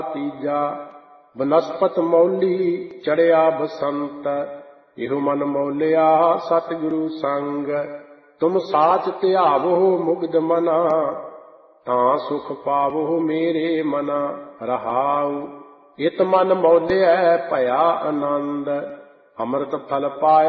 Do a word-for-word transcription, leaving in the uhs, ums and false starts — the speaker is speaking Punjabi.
ਤੀਜਾ ਬਨਸਪਤ ਮੌਲੀ ਚੜਿਆ ਬਸੰਤ, ਇਹੋ ਮਨ ਮੌਲਿਆ ਸਤਿਗੁਰੂ ਸੰਗ। ਤੁਮ ਸਾਚ ਧਿਆਵੋ ਮੁਗਧ ਮਨਾ, ਤਾਂ ਸੁਖ ਪਾਵੋ ਮੇਰੇ ਮਨਾ। ਰਹਾਉ ਇਤ ਮਨ ਮੌਲਿਆ ਭਇਆ ਆਨੰਦ, ਅੰਮ੍ਰਿਤ ਫਲ ਪਾਇਆ